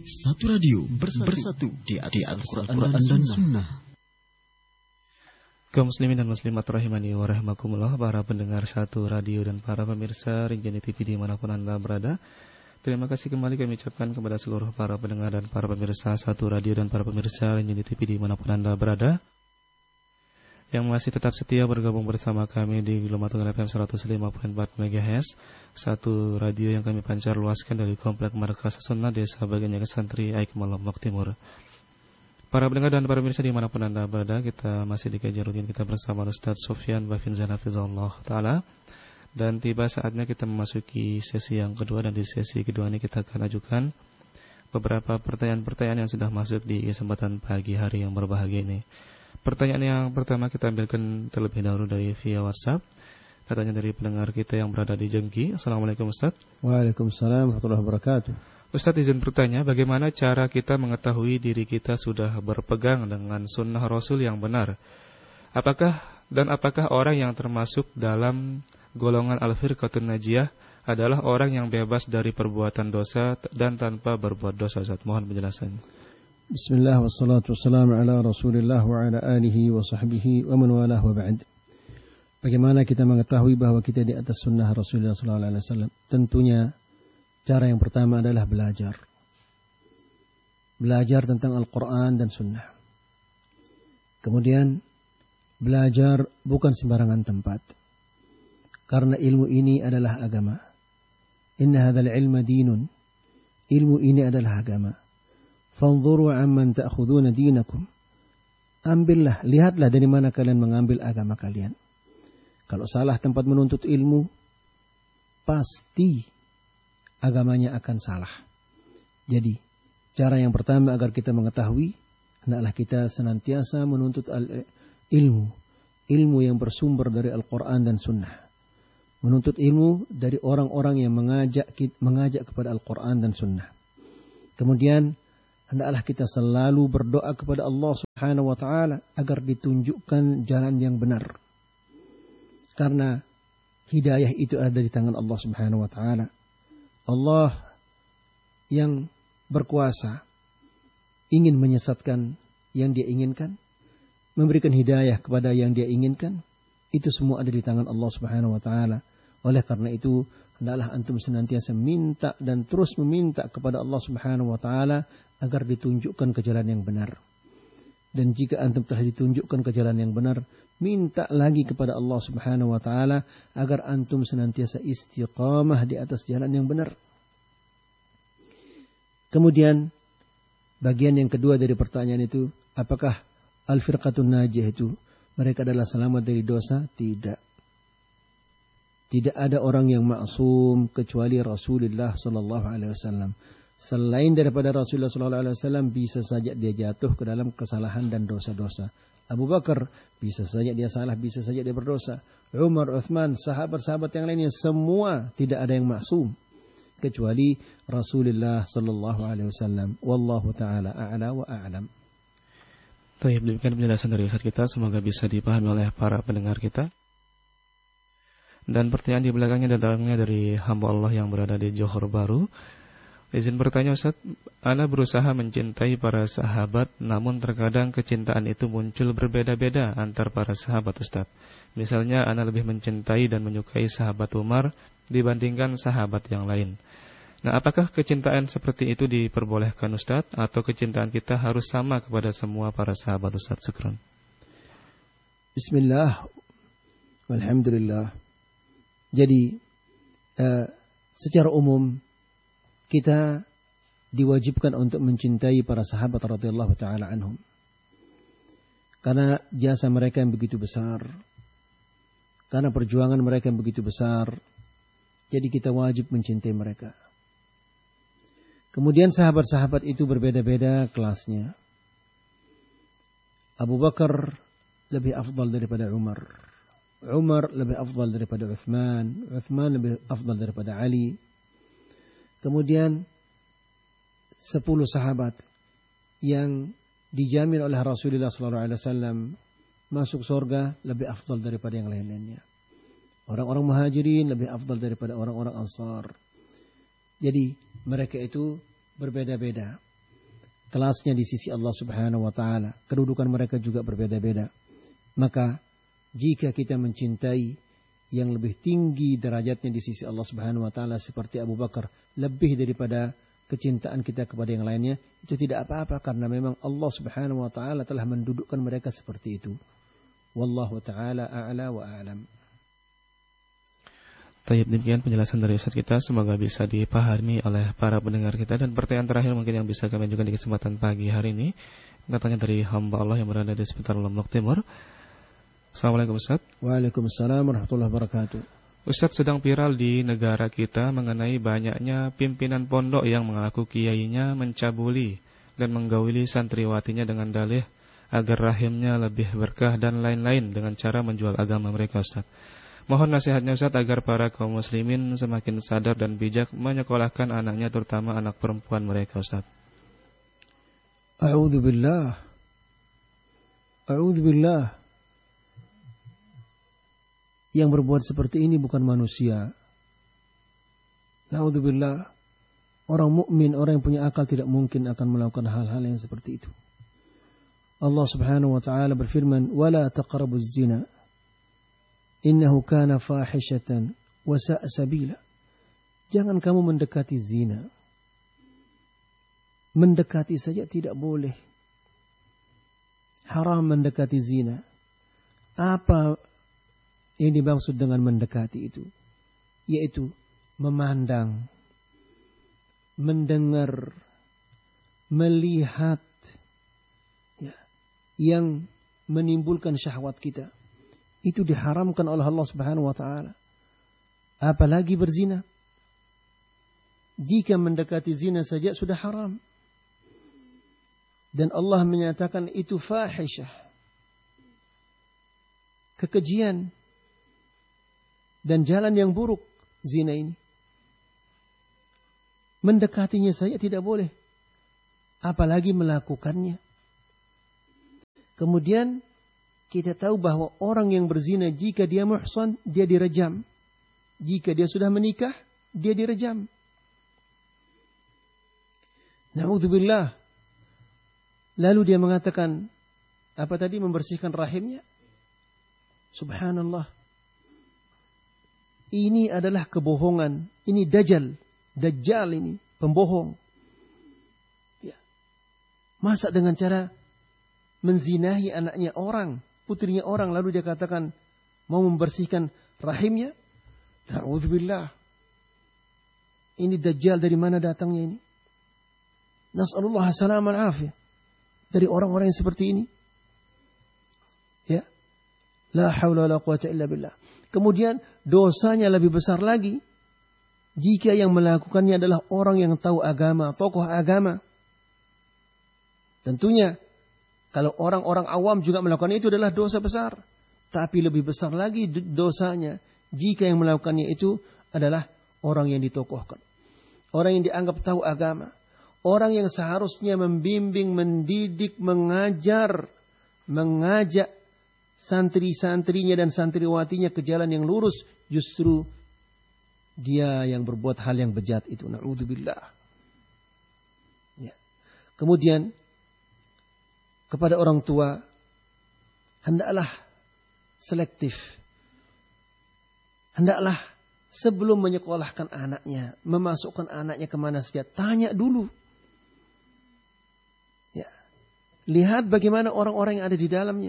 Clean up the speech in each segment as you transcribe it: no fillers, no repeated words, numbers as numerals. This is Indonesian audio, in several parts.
Satu radio bersatu di atas Al-Quran dan Sunnah. Kaum muslimin dan muslimat rahimani wa rahimakumullah, para pendengar Satu Radio dan para pemirsa Rinjani TV dimanapun Anda berada. Terima kasih kembali kami ucapkan kepada seluruh para pendengar dan para pemirsa Satu Radio dan para pemirsa Rinjani TV dimanapun Anda berada, yang masih tetap setia bergabung bersama kami di gelombang FM 105.4 MHz, satu radio yang kami pancar luaskan dari Komplek Markas Sunnah Desa Bagian Santri Aikmal Lombok Timur. Para pendengar dan para pemirsa dimanapun Anda berada, kita masih dikaji rutin kita bersama Ustaz Sufyan Bafin Zanafizullah Ta'ala. Dan tiba saatnya kita memasuki sesi yang kedua, dan di sesi kedua ini kita akan ajukan beberapa pertanyaan-pertanyaan yang sudah masuk di kesempatan pagi hari yang berbahagia ini. Pertanyaan yang pertama kita ambilkan terlebih dahulu dari via WhatsApp. Katanya dari pendengar kita yang berada di Jengki. Assalamualaikum Ustaz. Waalaikumsalam warahmatullahi wabarakatuh. Ustaz, izin bertanya, bagaimana cara kita mengetahui diri kita sudah berpegang dengan sunnah Rasul yang benar? Apakah orang yang termasuk dalam golongan Al-Firqatun Najiyah adalah orang yang bebas dari perbuatan dosa dan tanpa berbuat dosa? Ustaz, mohon penjelasan. Bismillah wassalatu wassalamu ala Rasulillah wa ala alihi wa sahbihi wa man walah wa ba'd. Bagaimana kita mengetahui bahwa kita di atas sunnah Rasulullah sallallahu alaihi wasallam? Tentunya cara yang pertama adalah belajar. Belajar tentang Al-Quran dan sunnah. Kemudian belajar bukan sembarangan tempat. Karena ilmu ini adalah agama. Inna hadzal ilma dinun. Ilmu ini adalah agama. Fanzuru amman ta'khuduna dinakum. Ambillah, lihatlah dari mana kalian mengambil agama kalian. Kalau salah tempat menuntut ilmu, pasti agamanya akan salah. Jadi, cara yang pertama agar kita mengetahui hendaklah kita senantiasa menuntut ilmu yang bersumber dari Al-Quran dan Sunnah. Menuntut ilmu dari orang-orang yang mengajak kepada Al-Quran dan Sunnah. Kemudian hendaklah kita selalu berdoa kepada Allah Subhanahu wa taala agar ditunjukkan jalan yang benar. Karena hidayah itu ada di tangan Allah Subhanahu wa taala. Allah yang berkuasa ingin menyesatkan yang Dia inginkan, memberikan hidayah kepada yang Dia inginkan. Itu semua ada di tangan Allah Subhanahu wa taala. Oleh karena itu, hendaklah antum senantiasa minta dan terus meminta kepada Allah Subhanahu wa taala agar ditunjukkan ke jalan yang benar. Dan jika antum telah ditunjukkan ke jalan yang benar, minta lagi kepada Allah Subhanahu wa taala agar antum senantiasa istiqamah di atas jalan yang benar. Kemudian bagian yang kedua dari pertanyaan itu, apakah Al-Firqatun Najiyah itu mereka adalah selamat dari dosa? Tidak. Tidak ada orang yang maksum kecuali Rasulullah sallallahu alaihi wasallam. Selain daripada Rasulullah sallallahu alaihi wasallam, bisa saja dia jatuh ke dalam kesalahan dan dosa-dosa. Abu Bakar bisa saja dia salah, bisa saja dia berdosa. Umar, Uthman, sahabat-sahabat yang lainnya semua tidak ada yang maksum kecuali Rasulullah sallallahu alaihi wasallam. Wallahu taala a'la wa a'lam. Baik, demikian penjelasan dari Ustaz kita, semoga bisa dipahami oleh para pendengar kita. Dan pertanyaan di belakangnya datangnya dari hamba Allah yang berada di Johor Baru. Izin bertanya Ustaz, ana berusaha mencintai para sahabat, namun terkadang kecintaan itu muncul berbeda-beda antar para sahabat Ustaz. Misalnya ana lebih mencintai dan menyukai sahabat Umar dibandingkan sahabat yang lain. Nah, apakah kecintaan seperti itu diperbolehkan Ustaz, atau kecintaan kita harus sama kepada semua para sahabat Ustaz? Syukran. Bismillah, walhamdulillah. Jadi secara umum kita diwajibkan untuk mencintai para sahabat radhiyallahu taala anhum. Karena jasa mereka yang begitu besar. Karena perjuangan mereka yang begitu besar. Jadi kita wajib mencintai mereka. Kemudian sahabat-sahabat itu berbeda-beda kelasnya. Abu Bakar lebih afdal daripada Umar. Umar lebih afdal daripada Uthman. Uthman lebih afdal daripada Ali. Kemudian 10 sahabat yang dijamin oleh Rasulullah SAW masuk surga lebih afdal daripada yang lain-lainnya. Orang-orang muhajirin lebih afdal daripada orang-orang ansar. Jadi mereka itu berbeda-beda. kelasnya di sisi Allah Subhanahu wa taala. Kedudukan mereka juga berbeda-beda. Maka jika kita mencintai yang lebih tinggi derajatnya di sisi Allah Subhanahu wa taala seperti Abu Bakar, lebih daripada kecintaan kita kepada yang lainnya, itu tidak apa-apa karena memang Allah Subhanahu wa taala telah mendudukkan mereka seperti itu. Wallahu taala a'la wa a'lam. Baik, demikian penjelasan dari Ustaz kita, semoga bisa dipahami oleh para pendengar kita. Dan pertanyaan terakhir mungkin yang bisa kami ajukan di kesempatan pagi hari ini, katanya dari hamba Allah yang berada di sekitar Lombok Timur. Assalamualaikum Ustaz. Waalaikumsalam warahmatullahi wabarakatuh. Ustaz, sedang viral di negara kita mengenai banyaknya pimpinan pondok yang mengaku kiainya mencabuli dan menggauli santriwatinya dengan dalih agar rahimnya lebih berkah dan lain-lain dengan cara menjual agama mereka, Ustaz. Mohon nasihatnya Ustaz agar para kaum muslimin semakin sadar dan bijak menyekolahkan anaknya, terutama anak perempuan mereka, Ustaz. A'udzubillah. Yang berbuat seperti ini bukan manusia. Na'udzubillah. Orang mukmin, orang yang punya akal tidak mungkin akan melakukan hal-hal yang seperti itu. Allah Subhanahu wa taala berfirman, "Wala taqrabuz zina. Innahu kana fahishatan wa sa'a sabila." Jangan kamu mendekati zina. Mendekati saja tidak boleh. Haram mendekati zina. Apa yang dimaksud dengan mendekati itu? Yaitu memandang, mendengar, melihat ya, yang menimbulkan syahwat kita. Itu diharamkan oleh Allah Subhanahu wa taala. Apalagi berzina. Jika mendekati zina saja sudah haram. Dan Allah menyatakan itu fahishah. Kekejian. Dan jalan yang buruk zina ini. Mendekatinya saja tidak boleh. Apalagi melakukannya. Kemudian kita tahu bahwa orang yang berzina jika dia muhsan, dia direjam. Jika dia sudah menikah, dia direjam. Na'udzubillah. Lalu dia mengatakan, apa tadi, membersihkan rahimnya? Subhanallah. Ini adalah kebohongan. Ini dajjal. Dajjal ini, pembohong. Ya. Masa dengan cara menzinahi anaknya orang, putrinya orang, lalu dia katakan mau membersihkan rahimnya? Na'udzubillah. Ini dajjal dari mana datangnya ini? Nas'alullah salam al-afiyah. Dari orang-orang yang seperti ini. Ya. La haula wa la quwata illa billah. Kemudian dosanya lebih besar lagi jika yang melakukannya adalah orang yang tahu agama, tokoh agama. Tentunya kalau orang-orang awam juga melakukan itu adalah dosa besar. Tapi lebih besar lagi dosanya jika yang melakukannya itu adalah orang yang ditokohkan. Orang yang dianggap tahu agama. Orang yang seharusnya membimbing, mendidik, mengajar, mengajak santri-santrinya dan santriwatinya ke jalan yang lurus. Justru dia yang berbuat hal yang bejat itu. Na'udzubillah. Ya. Kemudian kepada orang tua, hendaklah selektif. Hendaklah sebelum menyekolahkan anaknya, memasukkan anaknya kemana saja, tanya dulu. Ya. Lihat bagaimana orang-orang yang ada di dalamnya.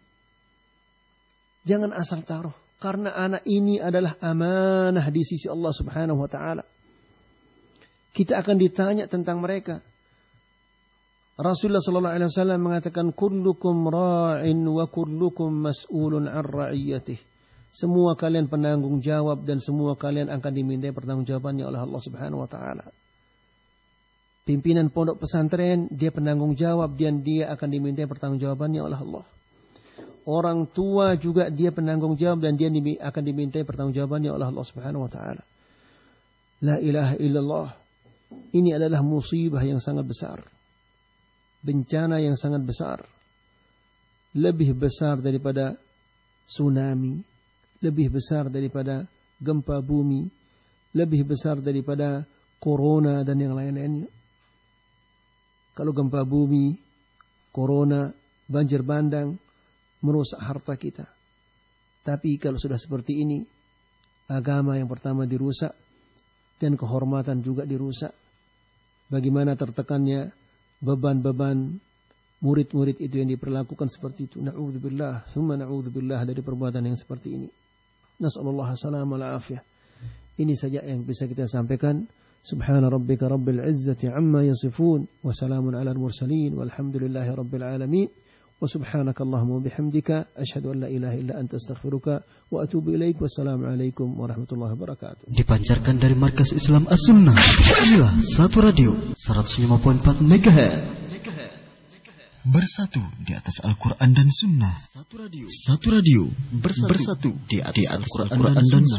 Jangan asal taruh. Karena anak ini adalah amanah di sisi Allah Subhanahu wa ta'ala. Kita akan ditanya tentang mereka. Rasulullah sallallahu alaihi wasallam mengatakan kullukum ra'in wa kullukum mas'ulun 'an ra'iyatih. Semua kalian penanggung jawab dan semua kalian akan dimintai pertanggungjawabannya oleh Allah Subhanahu wa taala. Pimpinan pondok pesantren dia penanggung jawab dan dia akan dimintai pertanggungjawabannya oleh Allah. Orang tua juga dia penanggung jawab dan dia akan dimintai pertanggungjawabannya oleh Allah Subhanahu wa taala. La ilaha illallah. Ini adalah musibah yang sangat besar. Bencana yang sangat besar. Lebih besar daripada tsunami, lebih besar daripada gempa bumi, lebih besar daripada corona dan yang lain-lainnya. Kalau gempa bumi, corona, banjir bandang, merusak harta kita. Tapi kalau sudah seperti ini, agama yang pertama dirusak, dan kehormatan juga dirusak. Bagaimana tertekannya beban-beban murid-murid itu yang diperlakukan seperti itu. Na'udzubillah, summa na'udzubillah dari perbuatan yang seperti ini. Nas'alullah salamah al-afiyah. Ini saja yang bisa kita sampaikan. Subhana rabbika rabbil izzati amma yasifun. Wa salamun ala al-mursalin. Walhamdulillahi rabbil alamin. Wa subhanaka Allahumma bihamdika. Ashhadu an la ilaha illa anta astaghfiruka. Wa atubu ilaik. Wassalamualaikum warahmatullahi wabarakatuh. Dipancarkan dari Markas Islam As-Sunnah. Inilah Satu Radio 105.4 MHz. Bersatu di atas Al-Quran dan Sunnah. Satu Radio bersatu di atas Al-Quran dan Sunnah.